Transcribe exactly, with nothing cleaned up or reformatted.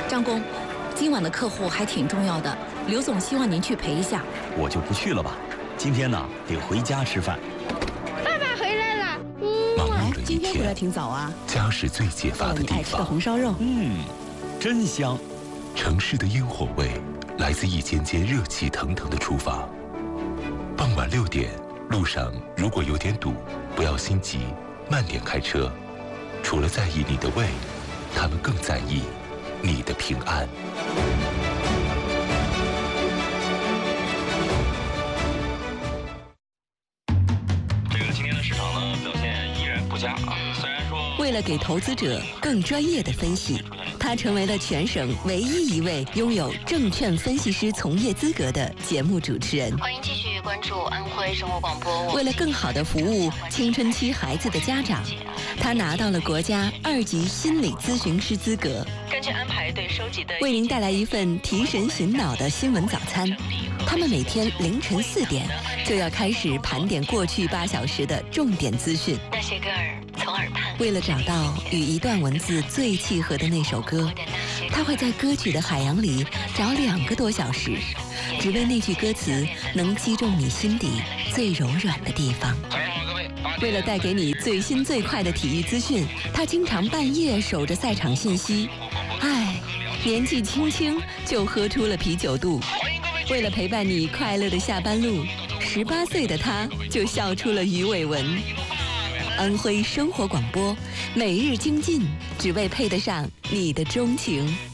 张工，今晚的客户还挺重要的，刘总希望您去陪一下。 我就不去了吧，今天呢得回家吃饭。 爸爸回来了。 嗯，忙碌的一今天回来挺早啊。 家是最解乏的地你爱吃的方。 红烧肉， 嗯，真香。 城市的烟火味来自一间间热气腾腾的厨房。傍晚六点，路上如果有点堵，不要心急，慢点开车。除了在意你的胃，他们更在意你的平安。 这个今天的市场呢，表现依然不佳啊。虽然说， 为了给投资者更专业的分析，他成为了全省唯一一位拥有证券分析师从业资格的节目主持人。 欢迎继续关注安徽生活广播。 为了更好地服务青春期孩子的家长，他拿到了国家二级心理咨询师资格。 根据安排对收集的， 为您带来一份提神醒脑的新闻早餐。他们每天凌晨四点就要开始盘点过去八小时的重点资讯。 那些歌儿从耳畔。 为了找到与一段文字最契合的那首歌，他会在歌曲的海洋里找两个多小时，只为那句歌词能击中你心底最柔软的地方。为了带给你最新最快的体育资讯，他经常半夜守着赛场信息。唉，年纪轻轻就喝出了啤酒肚。为了陪伴你快乐的下班路，十八岁的他就笑出了鱼尾纹。安徽生活广播，每日精进，只为配得上你的钟情。